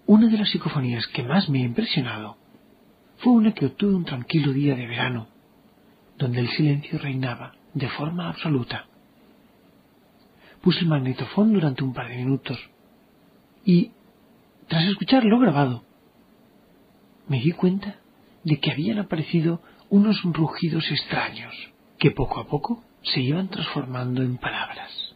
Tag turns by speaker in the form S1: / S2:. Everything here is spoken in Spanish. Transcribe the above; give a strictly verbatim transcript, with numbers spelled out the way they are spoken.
S1: Una de las psicofonías que más me ha impresionado fue una que obtuve un tranquilo día de verano, donde el silencio reinaba de forma absoluta. Puse el magnetofón durante un par de minutos y, tras escucharlo grabado, me di cuenta de que habían aparecido unos rugidos extraños que poco a poco se iban transformando en palabras.